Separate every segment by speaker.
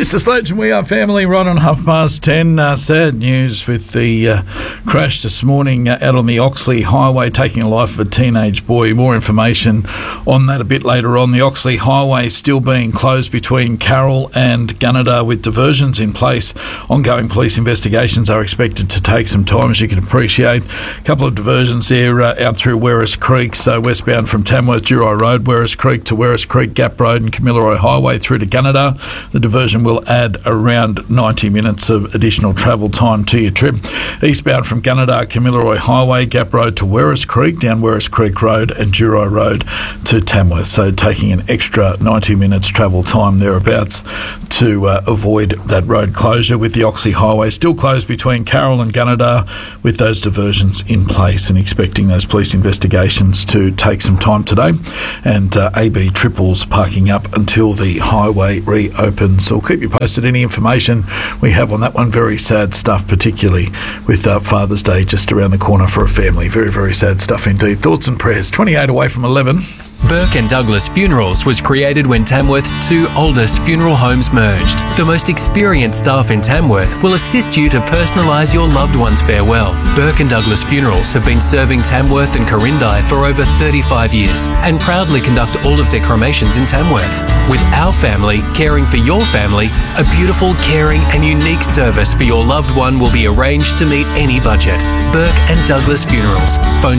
Speaker 1: This is Legend. We are family right on 10:30. Sad news with the crash this morning out on the Oxley Highway, taking the life of a teenage boy. More information on that a bit later on. The Oxley Highway still being closed between Carroll and Gunnedah with diversions in place. Ongoing police investigations are expected to take some time, as you can appreciate. A couple of diversions there out through Werris Creek, so westbound from Tamworth, Durai Road, Werris Creek to Werris Creek, Gap Road and Kamilaroi Highway through to Gunnedah. The diversion will add around 90 minutes of additional travel time to your trip. Eastbound from Gunnedah, Kamilaroi Highway, Gap Road to Werris Creek, down Werris Creek Road and Durai Road to Tamworth. So taking an extra 90 minutes travel time thereabouts to avoid that road closure, with the Oxley Highway still closed between Carroll and Gunnedah with those diversions in place, and expecting those police investigations to take some time today. And AB triples parking up until the highway reopens. So we'll keep you posted. Any information we have on that one. Very sad stuff, particularly with Father's Day just around the corner for a family. Very, very sad stuff indeed. Thoughts and prayers. 28 away from 11.
Speaker 2: Burke and Douglas Funerals was created when Tamworth's two oldest funeral homes merged. The most experienced staff in Tamworth will assist you to personalise your loved one's farewell. Burke and Douglas Funerals have been serving Tamworth and Corindai for over 35 years and proudly conduct all of their cremations in Tamworth. With our family caring for your family, a beautiful, caring and unique service for your loved one will be arranged to meet any budget. Burke and Douglas Funerals. Phone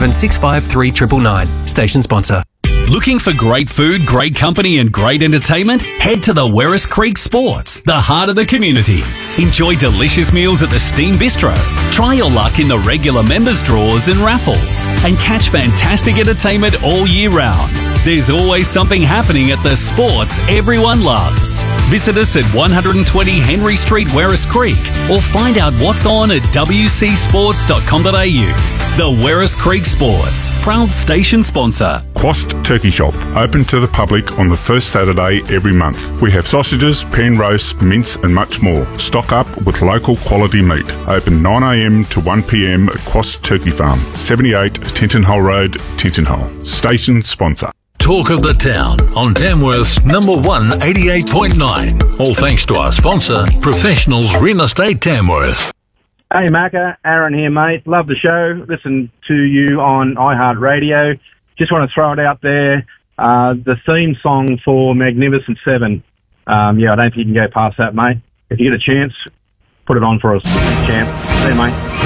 Speaker 2: 6765 999. Station sponsor.
Speaker 3: Looking for great food, great company and great entertainment? Head to the Werris Creek Sports, the heart of the community. Enjoy delicious meals at the Steam Bistro. Try your luck in the regular members draws and raffles. And catch fantastic entertainment all year round. There's always something happening at the sports everyone loves. Visit us at 120 Henry Street, Werris Creek, or find out what's on at wcsports.com.au. The Werris Creek Sports, proud station sponsor.
Speaker 4: Quast Turkey Shop, open to the public on the first Saturday every month. We have sausages, pan roasts, mince and much more. Stock up with local quality meat. Open 9am to 1pm at Quast Turkey Farm, 78 Tintinhull Road, Tintinhull. Station sponsor.
Speaker 5: Talk of the town on Tamworth's number 1 88.9. All thanks to our sponsor, Professionals Real Estate Tamworth.
Speaker 6: Hey Macca, Aaron here mate. Love the show. Listen to you on iHeartRadio. Just want to throw it out there. The theme song for Magnificent Seven. I don't think you can go past that, mate. If you get a chance, put it on for us, champ. See you, mate.